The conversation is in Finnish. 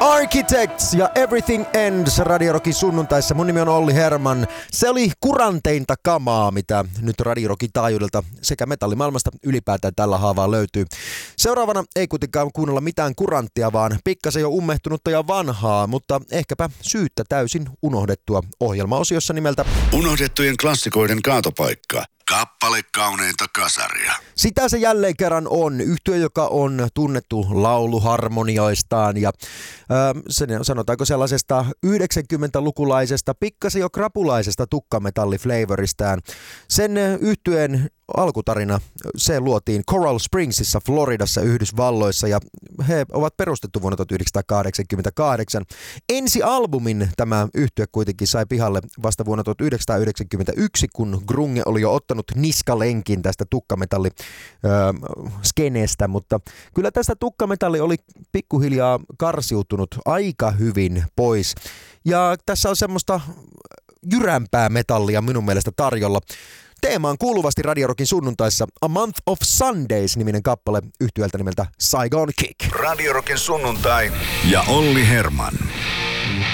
Architects ja Everything Ends Radio Rockin sunnuntaissa. Mun nimi on Olli Herman. Se oli kuranteinta kamaa, mitä nyt Radio Rockin taajuudelta sekä metallimaailmasta ylipäätään tällä haavaa löytyy. Seuraavana ei kuitenkaan kuunnella mitään kuranttia, vaan pikkasen jo ummehtunutta ja vanhaa, mutta ehkäpä syyttä täysin unohdettua ohjelmaosiossa nimeltä Unohdettujen klassikoiden kaatopaikka. Kappale kauneinta kasaria. Sitä se jälleen kerran on. Yhtye, joka on tunnettu lauluharmonioistaan ja sanotaanko sellaisesta 90-lukulaisesta, pikkasen jo krapulaisesta tukkametalliflavoristään. Sen yhtyeen alkutarina, se luotiin Coral Springsissa, Floridassa, Yhdysvalloissa ja he ovat perustettu vuonna 1988. Ensi albumin tämä yhtye kuitenkin sai pihalle vasta vuonna 1991, kun grunge oli jo ottanut niskalenkin tästä tukkametalli skeneestä, mutta kyllä tästä tukkametalli oli pikkuhiljaa karsiutunut aika hyvin pois. Ja tässä on semmoista jyrämpää metallia minun mielestä tarjolla. Teemaan kuuluvasti Radio Rockin sunnuntaissa A Month of Sundays-niminen kappale yhtyöltä nimeltä Saigon Kick. Radio Rockin sunnuntai ja Olli Herman.